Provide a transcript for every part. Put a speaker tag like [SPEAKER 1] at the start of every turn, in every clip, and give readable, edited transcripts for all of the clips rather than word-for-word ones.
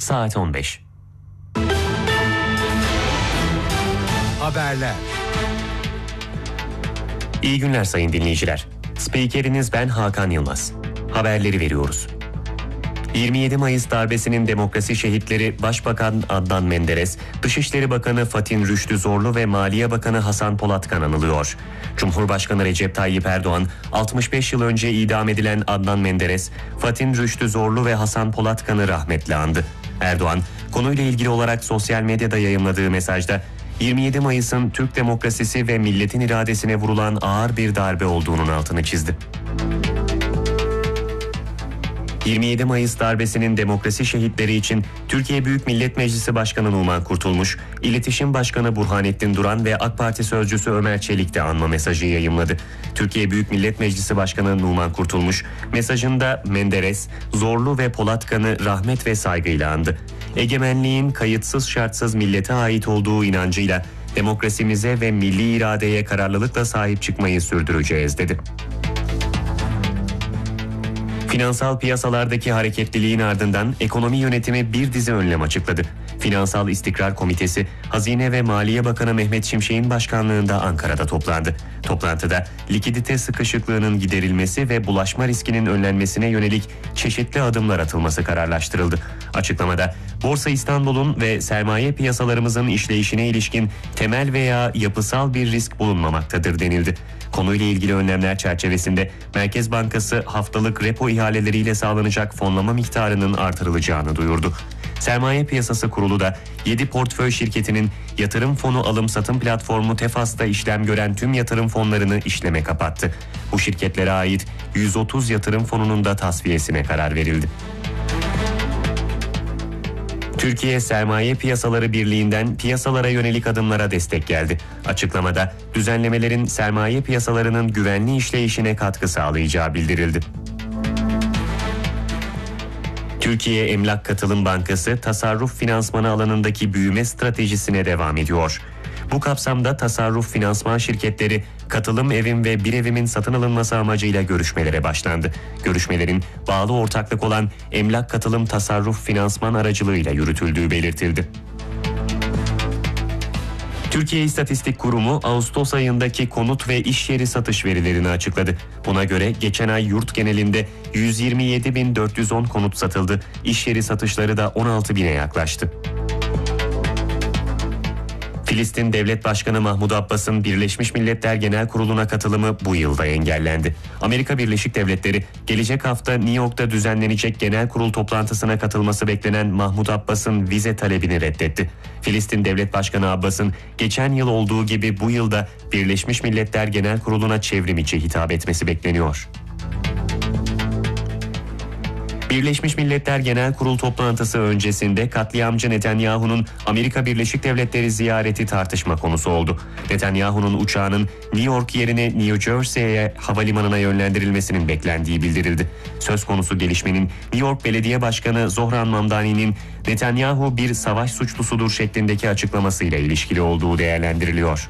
[SPEAKER 1] saat 15.
[SPEAKER 2] Haberler.
[SPEAKER 1] İyi günler sayın dinleyiciler. Spikeriniz ben Hakan Yılmaz. Haberleri veriyoruz. 27 Mayıs darbesinin demokrasi şehitleri Başbakan Adnan Menderes, Dışişleri Bakanı Fatih Rüştü Zorlu ve Maliye Bakanı Hasan Polatkan anılıyor. Cumhurbaşkanı Recep Tayyip Erdoğan, 65 yıl önce idam edilen Adnan Menderes, Fatih Rüştü Zorlu ve Hasan Polatkan'ı rahmetle andı. Erdoğan, konuyla ilgili olarak sosyal medyada yayımladığı mesajda, 27 Mayıs'ın Türk demokrasisi ve milletin iradesine vurulan ağır bir darbe olduğunun altını çizdi. 27 Mayıs darbesinin demokrasi şehitleri için Türkiye Büyük Millet Meclisi Başkanı Numan Kurtulmuş, İletişim Başkanı Burhanettin Duran ve AK Parti Sözcüsü Ömer Çelik de anma mesajı yayımladı. Türkiye Büyük Millet Meclisi Başkanı Numan Kurtulmuş, mesajında Menderes, Zorlu ve Polatkan'ı rahmet ve saygıyla andı. Egemenliğin kayıtsız şartsız millete ait olduğu inancıyla demokrasimize ve milli iradeye kararlılıkla sahip çıkmayı sürdüreceğiz dedi. Finansal piyasalardaki hareketliliğin ardından ekonomi yönetimi bir dizi önlem açıkladı. Finansal İstikrar Komitesi, Hazine ve Maliye Bakanı Mehmet Şimşek'in başkanlığında Ankara'da toplandı. Toplantıda likidite sıkışıklığının giderilmesi ve bulaşma riskinin önlenmesine yönelik çeşitli adımlar atılması kararlaştırıldı. Açıklamada, Borsa İstanbul'un ve sermaye piyasalarımızın işleyişine ilişkin temel veya yapısal bir risk bulunmamaktadır denildi. Konuyla ilgili önlemler çerçevesinde Merkez Bankası haftalık repo ihaleleriyle sağlanacak fonlama miktarının artırılacağını duyurdu. Sermaye Piyasası Kurulu da 7 portföy şirketinin yatırım fonu alım-satım platformu Tefas'ta işlem gören tüm yatırım fonlarını işleme kapattı. Bu şirketlere ait 130 yatırım fonunun da tasfiyesine karar verildi. Türkiye Sermaye Piyasaları Birliği'nden piyasalara yönelik adımlara destek geldi. Açıklamada düzenlemelerin sermaye piyasalarının güvenli işleyişine katkı sağlayacağı bildirildi. Türkiye Emlak Katılım Bankası tasarruf finansmanı alanındaki büyüme stratejisine devam ediyor. Bu kapsamda tasarruf finansman şirketleri katılım evim ve bir evimin satın alınması amacıyla görüşmelere başlandı. Görüşmelerin bağlı ortaklık olan Emlak Katılım Tasarruf Finansman aracılığıyla yürütüldüğü belirtildi. Türkiye İstatistik Kurumu Ağustos ayındaki konut ve iş yeri satış verilerini açıkladı. Buna göre geçen ay yurt genelinde 127.410 konut satıldı. İş yeri satışları da 16.000'e yaklaştı. Filistin Devlet Başkanı Mahmud Abbas'ın Birleşmiş Milletler Genel Kurulu'na katılımı bu yılda engellendi. Amerika Birleşik Devletleri gelecek hafta New York'ta düzenlenecek genel kurul toplantısına katılması beklenen Mahmud Abbas'ın vize talebini reddetti. Filistin Devlet Başkanı Abbas'ın geçen yıl olduğu gibi bu yılda Birleşmiş Milletler Genel Kurulu'na çevrim içi hitap etmesi bekleniyor. Birleşmiş Milletler Genel Kurul toplantısı öncesinde katliamcı Netanyahu'nun Amerika Birleşik Devletleri ziyareti tartışma konusu oldu. Netanyahu'nun uçağının New York yerine New Jersey'ye havalimanına yönlendirilmesinin beklendiği bildirildi. Söz konusu gelişmenin New York Belediye Başkanı Zohran Mamdani'nin Netanyahu bir savaş suçlusudur şeklindeki açıklamasıyla ilişkili olduğu değerlendiriliyor.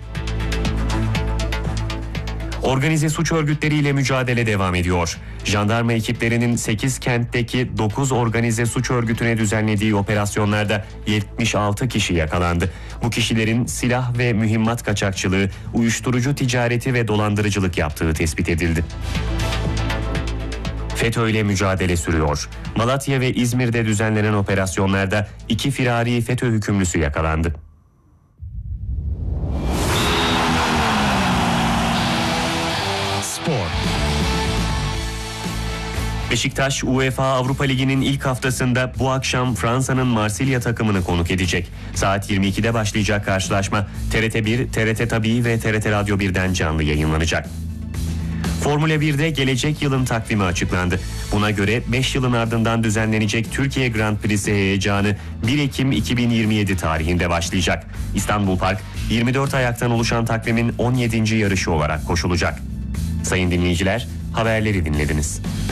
[SPEAKER 1] Organize suç örgütleriyle mücadele devam ediyor. Jandarma ekiplerinin 8 kentteki 9 organize suç örgütüne düzenlediği operasyonlarda 76 kişi yakalandı. Bu kişilerin silah ve mühimmat kaçakçılığı, uyuşturucu ticareti ve dolandırıcılık yaptığı tespit edildi. FETÖ'yle mücadele sürüyor. Malatya ve İzmir'de düzenlenen operasyonlarda 2 firari FETÖ hükümlüsü yakalandı. Beşiktaş, UEFA Avrupa Ligi'nin ilk haftasında bu akşam Fransa'nın Marsilya takımını konuk edecek. Saat 22'de başlayacak karşılaşma TRT1, TRT Tabii ve TRT Radyo 1'den canlı yayınlanacak. Formula 1'de gelecek yılın takvimi açıklandı. Buna göre 5 yılın ardından düzenlenecek Türkiye Grand Prix'si heyecanı 1 Ekim 2027 tarihinde başlayacak. İstanbul Park, 24 ayaktan oluşan takvimin 17. yarışı olarak koşulacak. Sayın dinleyiciler, haberleri dinlediniz.